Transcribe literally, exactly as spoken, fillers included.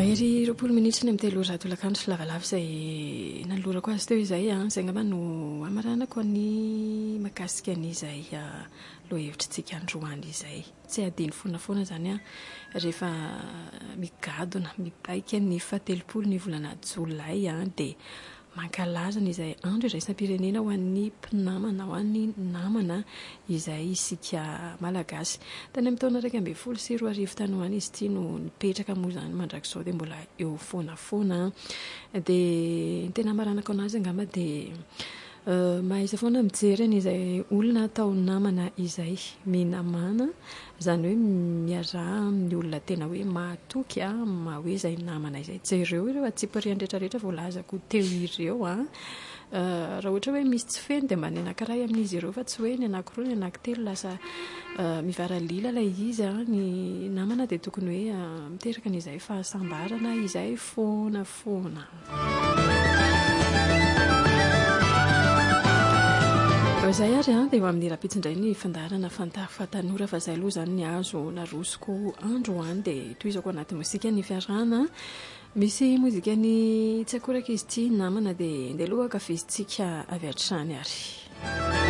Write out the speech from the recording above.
Mahery roapolo minitra ny am'telo zato lakandro sy lavalava izay nanolorako azy teo izay a izay angamba no amaranako ny makasika an'izay lohahevitrintsika androany izay tsy adiny fonafoana zany a rehefa migadona mibaika ny fahatelopolo ny volana jolay a dia mankalaza izay andro iraisam-pirenena ho an'ny mpinamana ho an'ny namana izay isika malagasy. Tany amin'ny taona iraika ambin'ny folo sy roa arivo tany ho any izy ity no nipetraka moa zany mandrakizao dia mbola eo fonafoana dia ny tena maranako anazy angamba dia Uh, mahisa foana mijery izay olona atao namana izay minamana zany hoe miaraha ny olona tena hoe mahatoky a ma hoe izay namana izay jereo ireo atsipariany rehetrarehetra voalazako teo ireo a uh, raha ohatra hoe misy tsy feny dia mba ny anankiray amin'izy ireo fa tsy hoe ny anankiroa ny anankitelo lasa uh, mivaralila ilay izy a ny namana dia tokony hoe uh, miteraka n'izay fahasambarana izay foana foana. Izay ary a dia eo amin'ny rapitsindray ny fandarana fantafatanora fa izay aloha zany ny azo narosoko androany dia toizako anaty mozika ny fiarahana misy mozika ny tsy akoraka izy ity namana dia ndeha aloha akafizintsika avy hatrany ary.